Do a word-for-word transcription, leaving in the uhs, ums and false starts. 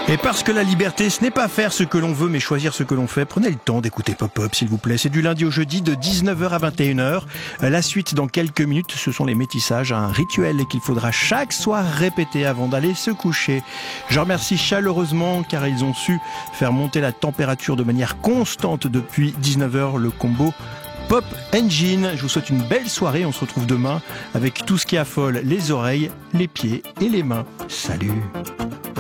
Et parce que la liberté, ce n'est pas faire ce que l'on veut, mais choisir ce que l'on fait, prenez le temps d'écouter Pop-Up, s'il vous plaît. C'est du lundi au jeudi de dix-neuf heures à vingt et une heures. La suite dans quelques minutes, ce sont les métissages, un rituel qu'il faudra chaque soir répéter avant d'aller se coucher. Je remercie chaleureusement car ils ont su faire monter la température de manière constante depuis dix-neuf heures, le combo Pop Engine. Je vous souhaite une belle soirée. On se retrouve demain avec tout ce qui affole les oreilles, les pieds et les mains. Salut!